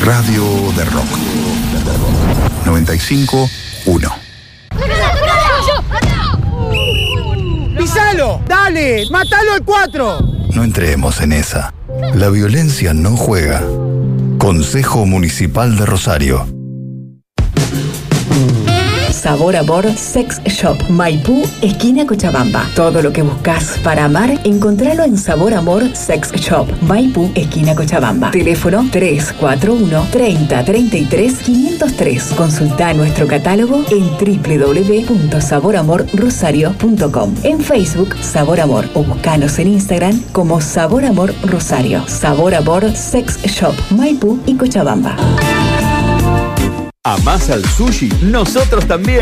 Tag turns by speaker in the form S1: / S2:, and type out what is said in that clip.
S1: Radio de Rock. 95.1.
S2: ¡Pisalo! ¡Dale! ¡Mátalo al 4!
S1: No entremos en esa. La violencia no juega. Consejo Municipal de Rosario.
S3: Sabor Amor Sex Shop, Maipú, esquina Cochabamba. Todo lo que buscas para amar, encontralo en Sabor Amor Sex Shop, Maipú, esquina Cochabamba. Teléfono 341 30 33 503. Consulta nuestro catálogo en www.saboramorrosario.com. En Facebook, Sabor Amor, o buscanos en Instagram como Sabor Amor Rosario. Sabor Amor Sex Shop, Maipú y Cochabamba.
S4: ¿Amás al sushi? Nosotros también.